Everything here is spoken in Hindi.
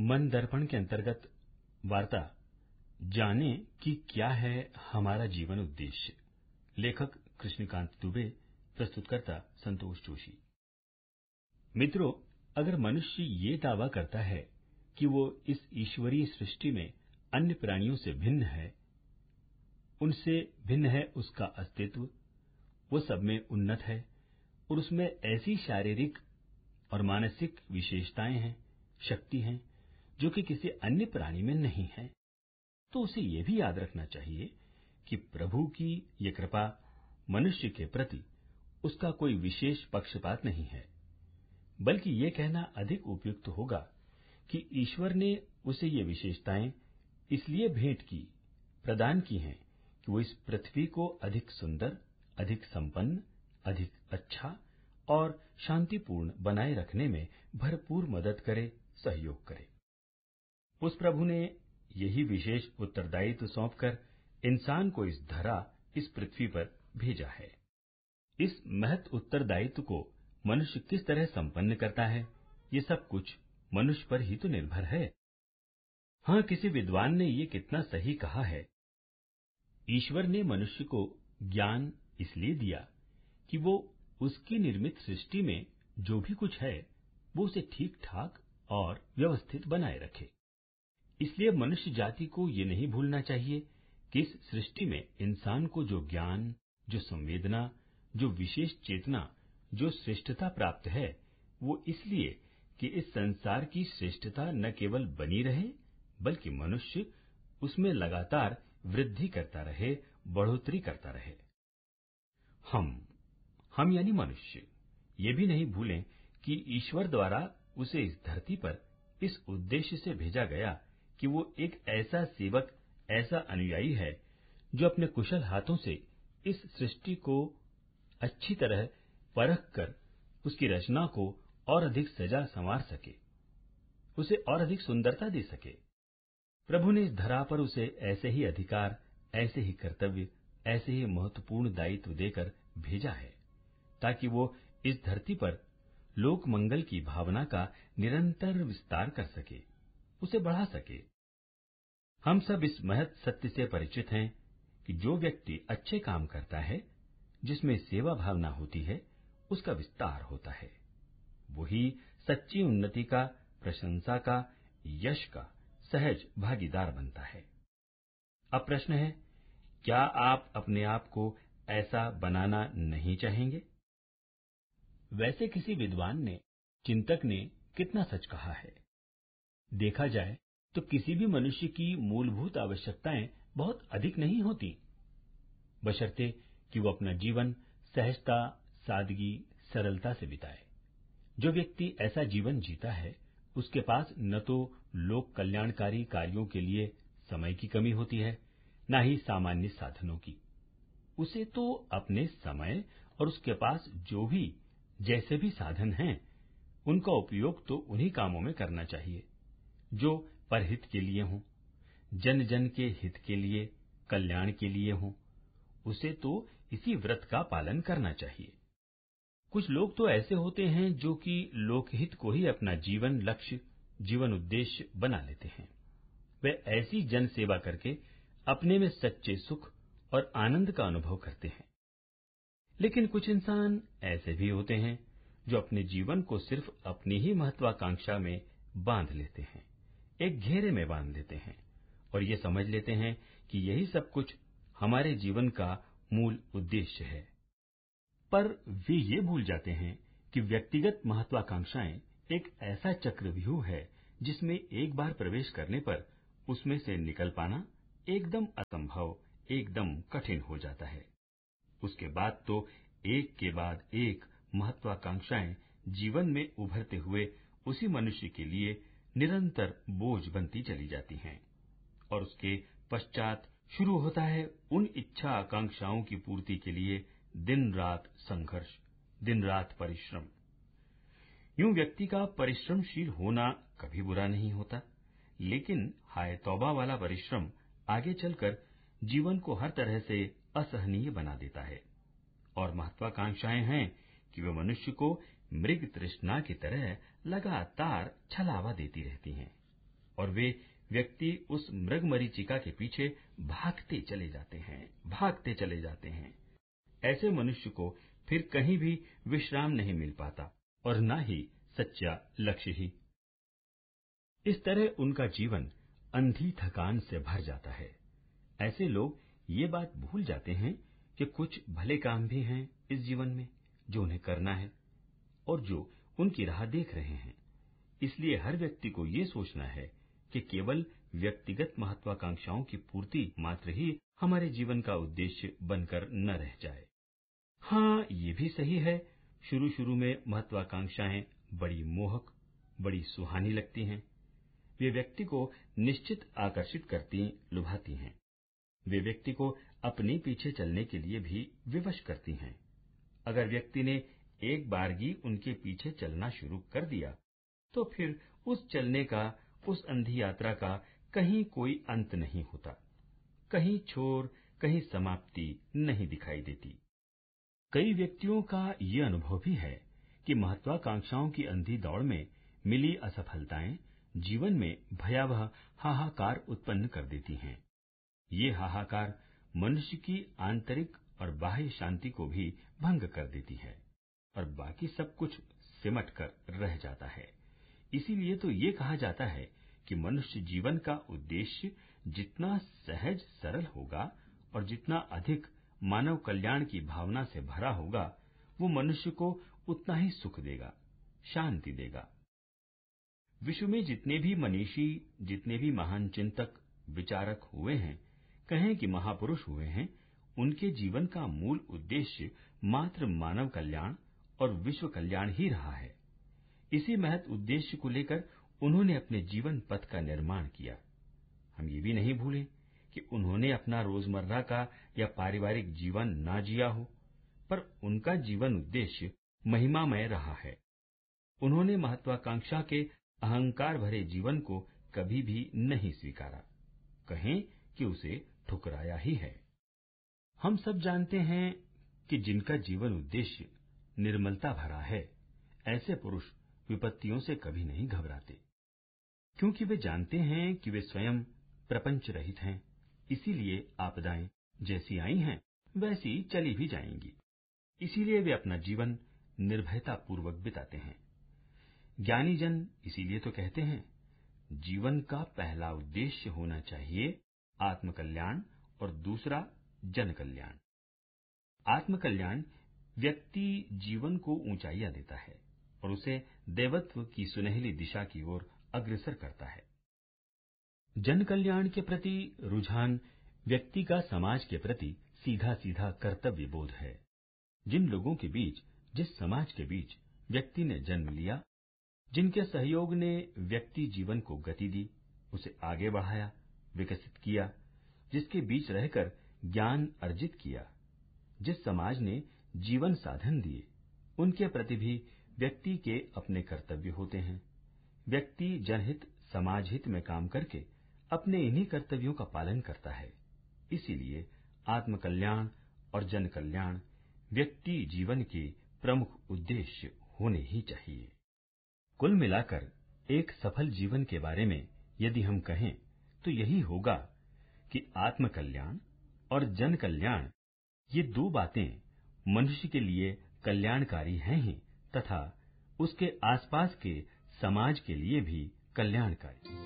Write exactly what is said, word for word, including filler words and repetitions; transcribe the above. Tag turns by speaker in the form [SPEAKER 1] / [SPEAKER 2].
[SPEAKER 1] मन दर्पण के अंतर्गत वार्ता जाने कि क्या है हमारा जीवन उद्देश्य। लेखक कृष्णकांत दुबे, प्रस्तुतकर्ता संतोष जोशी। मित्रों, अगर मनुष्य ये दावा करता है कि वो इस ईश्वरीय सृष्टि में अन्य प्राणियों से भिन्न है, उनसे भिन्न है उसका अस्तित्व, वो सब में उन्नत है और उसमें ऐसी शारीरिक और मानसिक विशेषताएं हैं, शक्ति हैं, जो कि किसी अन्य प्राणी में नहीं है, तो उसे ये भी याद रखना चाहिए कि प्रभु की ये कृपा मनुष्य के प्रति उसका कोई विशेष पक्षपात नहीं है, बल्कि ये कहना अधिक उपयुक्त होगा कि ईश्वर ने उसे ये विशेषताएं इसलिए भेंट की, प्रदान की हैं कि वो इस पृथ्वी को अधिक सुंदर, अधिक संपन्न, अधिक अच्छा और शांतिपूर्ण बनाए रखने में भरपूर मदद करे, सहयोग करे। उस प्रभु ने यही विशेष उत्तरदायित्व सौंपकर इंसान को इस धरा, इस पृथ्वी पर भेजा है। इस महत् उत्तरदायित्व को मनुष्य किस तरह संपन्न करता है, ये सब कुछ मनुष्य पर ही तो निर्भर है। हाँ, किसी विद्वान ने ये कितना सही कहा है, ईश्वर ने मनुष्य को ज्ञान इसलिए दिया कि वो उसकी निर्मित सृष्टि में जो भी कुछ है वो उसे ठीक ठाक और व्यवस्थित बनाए रखे। इसलिए मनुष्य जाति को ये नहीं भूलना चाहिए कि इस सृष्टि में इंसान को जो ज्ञान, जो संवेदना, जो विशेष चेतना, जो श्रेष्ठता प्राप्त है, वो इसलिए कि इस संसार की श्रेष्ठता न केवल बनी रहे, बल्कि मनुष्य उसमें लगातार वृद्धि करता रहे, बढ़ोतरी करता रहे। हम हम यानी मनुष्य ये भी नहीं भूलें कि ईश्वर द्वारा उसे इस धरती पर इस उद्देश्य से भेजा गया कि वो एक ऐसा सेवक, ऐसा अनुयायी है जो अपने कुशल हाथों से इस सृष्टि को अच्छी तरह परख कर उसकी रचना को और अधिक सजा संवार सके, उसे और अधिक सुंदरता दे सके। प्रभु ने इस धरा पर उसे ऐसे ही अधिकार, ऐसे ही कर्तव्य, ऐसे ही महत्वपूर्ण दायित्व देकर भेजा है ताकि वो इस धरती पर लोक मंगल की भावना का निरंतर विस्तार कर सके, उसे बढ़ा सके। हम सब इस महत् सत्य से परिचित हैं कि जो व्यक्ति अच्छे काम करता है, जिसमें सेवा भावना होती है, उसका विस्तार होता है। वही सच्ची उन्नति का, प्रशंसा का, यश का सहज भागीदार बनता है। अब प्रश्न है, क्या आप अपने आप को ऐसा बनाना नहीं चाहेंगे? वैसे किसी विद्वान ने, चिंतक ने कितना सच कहा है। देखा जाए तो किसी भी मनुष्य की मूलभूत आवश्यकताएं बहुत अधिक नहीं होती, बशर्ते कि वो अपना जीवन सहजता, सादगी, सरलता से बिताए। जो व्यक्ति ऐसा जीवन जीता है, उसके पास न तो लोक कल्याणकारी कार्यों के लिए समय की कमी होती है, न ही सामान्य साधनों की। उसे तो अपने समय और उसके पास जो भी जैसे भी साधन हैं, उनका उपयोग तो उन्हीं कामों में करना चाहिए जो परहित के लिए हों, जन जन के हित के लिए, कल्याण के लिए हों। उसे तो इसी व्रत का पालन करना चाहिए। कुछ लोग तो ऐसे होते हैं जो कि लोकहित को ही अपना जीवन लक्ष्य, जीवन उद्देश्य बना लेते हैं। वे ऐसी जन सेवा करके अपने में सच्चे सुख और आनंद का अनुभव करते हैं। लेकिन कुछ इंसान ऐसे भी होते हैं जो अपने जीवन को सिर्फ अपनी ही महत्वाकांक्षा में बांध लेते हैं, एक घेरे में बांध लेते हैं और ये समझ लेते हैं कि यही सब कुछ हमारे जीवन का मूल उद्देश्य है। पर वे ये भूल जाते हैं कि व्यक्तिगत महत्वाकांक्षाएं एक ऐसा चक्रव्यूह है जिसमें एक बार प्रवेश करने पर उसमें से निकल पाना एकदम असंभव, एकदम कठिन हो जाता है। उसके बाद तो एक के बाद एक महत्वाकांक्षाएं जीवन में उभरते हुए उसी मनुष्य के लिए निरंतर बोझ बनती चली जाती हैं और उसके पश्चात शुरू होता है उन इच्छा आकांक्षाओं की पूर्ति के लिए दिन रात संघर्ष, दिन रात परिश्रम। यूं व्यक्ति का परिश्रमशील होना कभी बुरा नहीं होता, लेकिन हाय तौबा वाला परिश्रम आगे चलकर जीवन को हर तरह से असहनीय बना देता है। और महत्वाकांक्षाएं हैं कि वे मनुष्य को मृग तृष्णा की तरह लगातार छलावा देती रहती हैं। और वे व्यक्ति उस मृग मरीचिका के पीछे भागते चले जाते हैं, भागते चले जाते हैं। ऐसे मनुष्य को फिर कहीं भी विश्राम नहीं मिल पाता और न ही सच्चा लक्ष्य ही। इस तरह उनका जीवन अंधी थकान से भर जाता है। ऐसे लोग ये बात भूल जाते हैं कि कुछ भले काम भी हैं इस जीवन में जो उन्हें करना है और जो उनकी राह देख रहे हैं। इसलिए हर व्यक्ति को ये सोचना है कि केवल व्यक्तिगत महत्वाकांक्षाओं की पूर्ति मात्र ही हमारे जीवन का उद्देश्य बनकर न रह जाए। हाँ, ये भी सही है, शुरू शुरू में महत्वाकांक्षाएं बड़ी मोहक, बड़ी सुहानी लगती हैं। वे व्यक्ति को निश्चित आकर्षित करती, लुभाती हैं। वे व्यक्ति को अपने पीछे चलने के लिए भी विवश करती हैं। अगर व्यक्ति ने एक बारगी उनके पीछे चलना शुरू कर दिया तो फिर उस चलने का, उस अंधी यात्रा का कहीं कोई अंत नहीं होता, कहीं छोर, कहीं समाप्ति नहीं दिखाई देती। कई व्यक्तियों का ये अनुभव भी है कि महत्वाकांक्षाओं की अंधी दौड़ में मिली असफलताएं जीवन में भयावह हाहाकार उत्पन्न कर देती हैं। ये हाहाकार मनुष्य की आंतरिक और बाह्य शांति को भी भंग कर देती है और बाकी सब कुछ सिमट कर रह जाता है। इसीलिए तो ये कहा जाता है कि मनुष्य जीवन का उद्देश्य जितना सहज सरल होगा और जितना अधिक मानव कल्याण की भावना से भरा होगा, वो मनुष्य को उतना ही सुख देगा, शांति देगा। विश्व में जितने भी मनीषी, जितने भी महान चिंतक, विचारक हुए हैं, कहें कि महापुरुष हुए हैं, उनके जीवन का मूल उद्देश्य मात्र मानव कल्याण और विश्व कल्याण ही रहा है। इसी महत उद्देश्य को लेकर उन्होंने अपने जीवन पथ का निर्माण किया। हम ये भी नहीं भूलें कि उन्होंने अपना रोजमर्रा का या पारिवारिक जीवन ना जिया हो, पर उनका जीवन उद्देश्य महिमामय रहा है। उन्होंने महत्वाकांक्षा के अहंकार भरे जीवन को कभी भी नहीं स्वीकारा, कहें कि उसे ठुकराया ही है। हम सब जानते हैं कि जिनका जीवन उद्देश्य निर्मलता भरा है, ऐसे पुरुष विपत्तियों से कभी नहीं घबराते, क्योंकि वे जानते हैं कि वे स्वयं प्रपंच रहित हैं। इसीलिए आपदाएं जैसी आई हैं वैसी चली भी जाएंगी। इसीलिए वे अपना जीवन निर्भयता पूर्वक बिताते हैं। ज्ञानी जन इसीलिए तो कहते हैं, जीवन का पहला उद्देश्य होना चाहिए आत्मकल्याण और दूसरा जन कल्याण। आत्मकल्याण व्यक्ति जीवन को ऊंचाइयां देता है और उसे देवत्व की सुनहली दिशा की ओर अग्रसर करता है। जन कल्याण के प्रति रुझान व्यक्ति का समाज के प्रति सीधा सीधा कर्तव्य बोध है। जिन लोगों के बीच, जिस समाज के बीच व्यक्ति ने जन्म लिया, जिनके सहयोग ने व्यक्ति जीवन को गति दी, उसे आगे बढ़ाया, विकसित किया, जिसके बीच रहकर ज्ञान अर्जित किया, जिस समाज ने जीवन साधन दिए, उनके प्रति भी व्यक्ति के अपने कर्तव्य होते हैं। व्यक्ति जनहित, समाज हित में काम करके अपने इन्हीं कर्तव्यों का पालन करता है। इसीलिए आत्मकल्याण और जन कल्याण व्यक्ति जीवन के प्रमुख उद्देश्य होने ही चाहिए। कुल मिलाकर एक सफल जीवन के बारे में यदि हम कहें तो यही होगा कि आत्मकल्याण और जन कल्याण, ये दो बातें मनुष्य के लिए कल्याणकारी हैं ही, तथा उसके आसपास के समाज के लिए भी कल्याणकारी।